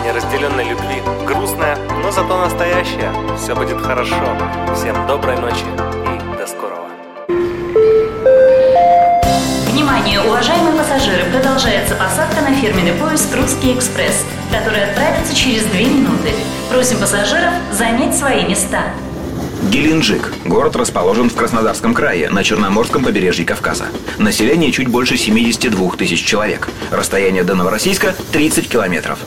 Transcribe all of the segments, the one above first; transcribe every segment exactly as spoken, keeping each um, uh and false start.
неразделенной любви. Грустная, но зато настоящая. Все будет хорошо. Всем доброй ночи и до скорого. Внимание, уважаемые пассажиры! Продолжается посадка на фирменный поезд «Русский экспресс», который отправится через две минуты. Просим пассажиров занять свои места. Геленджик. Город расположен в Краснодарском крае, на Черноморском побережье Кавказа. Население чуть больше семьдесят два тысяч человек. Расстояние до Новороссийска – тридцать километров.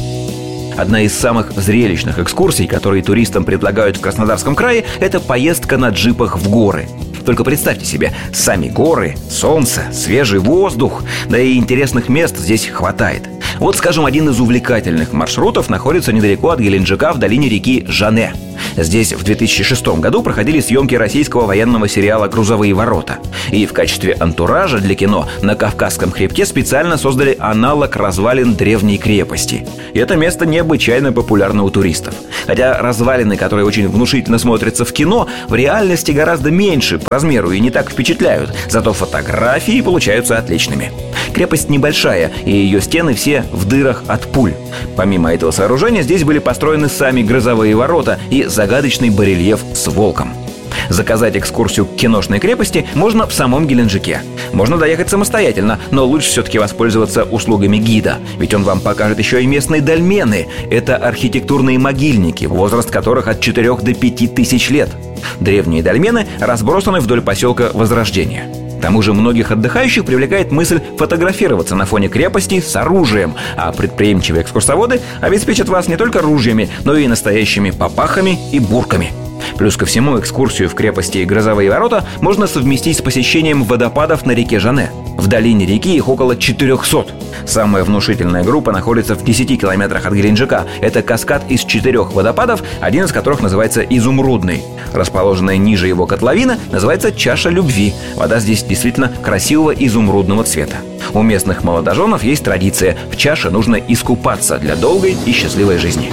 Одна из самых зрелищных экскурсий, которые туристам предлагают в Краснодарском крае, это поездка на джипах в горы. Только представьте себе, сами горы, солнце, свежий воздух, да и интересных мест здесь хватает. Вот, скажем, один из увлекательных маршрутов находится недалеко от Геленджика в долине реки Жанэ. Здесь в две тысячи шестом году проходили съемки российского военного сериала «Грузовые ворота». И в качестве антуража для кино на Кавказском хребте специально создали аналог развалин древней крепости. И это место необычайно популярно у туристов. Хотя развалины, которые очень внушительно смотрятся в кино, в реальности гораздо меньше по размеру и не так впечатляют. Зато фотографии получаются отличными. Крепость небольшая, и ее стены все в дырах от пуль. Помимо этого сооружения здесь были построены сами грозовые ворота и загадочный барельеф с волком. Заказать экскурсию к киношной крепости можно в самом Геленджике. Можно доехать самостоятельно, но лучше все-таки воспользоваться услугами гида. Ведь он вам покажет еще и местные дольмены. Это архитектурные могильники, возраст которых от четырёх до пяти тысяч лет. Древние дольмены разбросаны вдоль поселка Возрождения. К тому же многих отдыхающих привлекает мысль фотографироваться на фоне крепости с оружием, а предприимчивые экскурсоводы обеспечат вас не только ружьями, но и настоящими папахами и бурками. Плюс ко всему, экскурсию в крепости Грозовые ворота можно совместить с посещением водопадов на реке Жанэ. В долине реки их около четырехсот. Самая внушительная группа находится в десяти километрах от Геленджика. Это каскад из четырех водопадов, один из которых называется Изумрудный. Расположенная ниже его котловина называется Чаша любви. Вода здесь действительно красивого изумрудного цвета. У местных молодоженов есть традиция: в чаше нужно искупаться для долгой и счастливой жизни.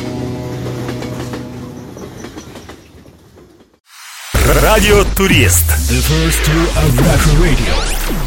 Радио Турист. The first tour of Russia Radio.